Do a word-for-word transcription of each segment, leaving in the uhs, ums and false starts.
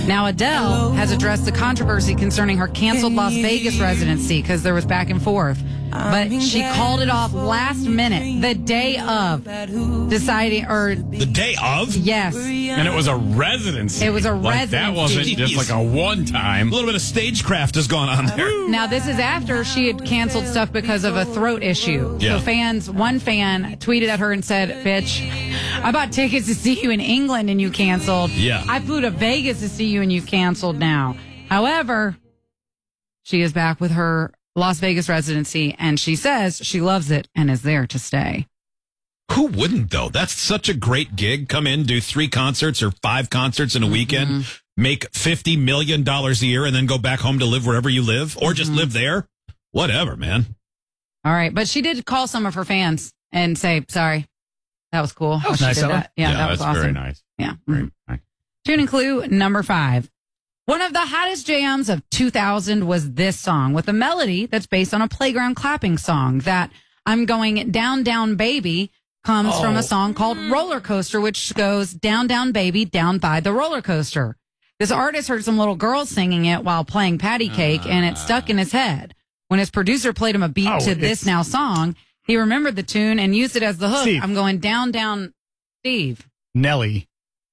Now, Adele has addressed the controversy concerning her canceled Las Vegas residency because there was back and forth. But she called it off last minute, the day of deciding, or the day of? Yes. And it was a residency. It was a like, residency. That wasn't just like a one time. A little bit of stagecraft has gone on there. Now, this is after she had canceled stuff because of a throat issue. Yeah. So fans, one fan tweeted at her and said, bitch, I bought tickets to see you in England and you canceled. Yeah. I flew to Vegas to see you and you canceled now. However, she is back with her Las Vegas residency and she says she loves it and is there to stay. Who wouldn't, though? That's such a great gig. Come in, do three concerts or five concerts in a weekend, mm-hmm. make fifty million dollars a year, and then go back home to live wherever you live, or mm-hmm. just live there. Whatever, man. All right. But she did call some of her fans and say, sorry, that was cool. That was nice of her. Yeah, yeah, that was that's awesome. very nice. Yeah. Very mm-hmm. nice. Tune in clue number five. One of the hottest jams of two thousand was this song with a melody that's based on a playground clapping song. That I'm Going Down, Down, Baby comes oh. from a song called Roller Coaster, which goes down, down, baby, down by the roller coaster. This artist heard some little girls singing it while playing patty cake, uh, and it stuck in his head. When his producer played him a beat oh, to This Now song, he remembered the tune and used it as the hook. Steve. I'm going down, down, Steve. Nelly.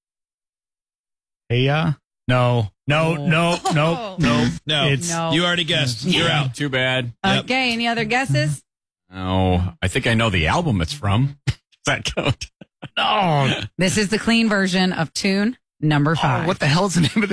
Hey, uh, no. No, Oh. no, no, no, No. It's, No. You already guessed. You're out. Too bad. Yep. Okay, any other guesses? Oh, I think I know the album it's from. Does that count? No. This is the clean version of tune number five. Oh, what the hell is the name of this?